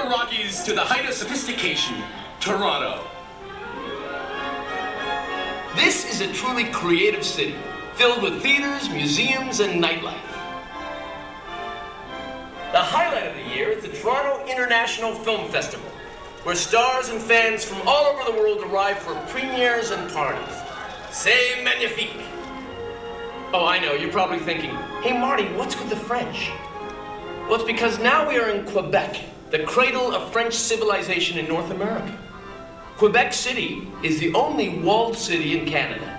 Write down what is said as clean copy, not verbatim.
the Rockies to the height of sophistication, Toronto. This is a truly creative city, filled with theaters, museums, and nightlife. The highlight of the year is the Toronto International Film Festival, where stars and fans from all over the world arrive for premieres and parties. C'est magnifique! Oh, I know, you're probably thinking, hey Marty, what's with the French? Well, it's because now we are in Quebec, the cradle of French civilization in North America. Quebec City is the only walled city in Canada.